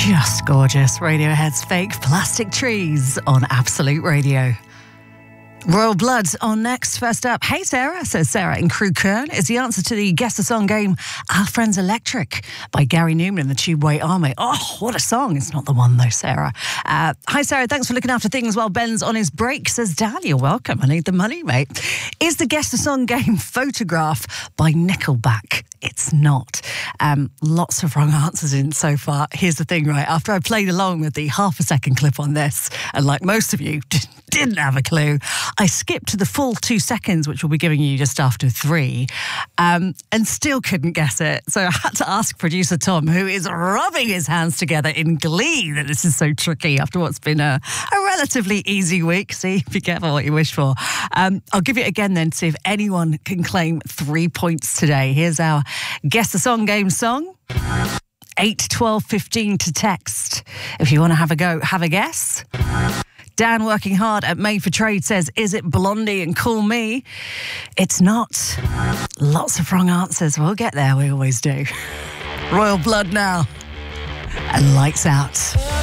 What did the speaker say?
Just gorgeous. Radiohead's Fake Plastic Trees on Absolute Radio. Royal Blood on next. First up, Hey Sarah, says Sarah in Crew Kern, is the answer to the Guess the Song game Our Friends Electric by Gary Newman and the Tubeway Army. Oh, what a song. It's not the one though, Sarah. Hi Sarah, thanks for looking after things while Ben's on his break, says Dan. You're welcome. I need the money, mate. Is the Guess the Song game Photograph by Nickelback? It's not. Lots of wrong answers in so far. Here's the thing, right? After I played along with the half-a-second clip on this, and like most of you didn't have a clue, I skipped to the full 2 seconds, which we'll be giving you just after 3, and still couldn't guess it. So I had to ask producer Tom, who is rubbing his hands together in glee that this is so tricky after what's been a relatively easy week. See, be careful what you wish for. I'll give it again then to see if anyone can claim 3 points today. Here's our Guess the Song game song. 8, 12, 15 to text. If you want to have a go, have a guess. Dan, working hard at Made for Trade, says, is it Blondie and Call Me? It's not. Lots of wrong answers. We'll get there, we always do. Royal Blood now. And Lights Out.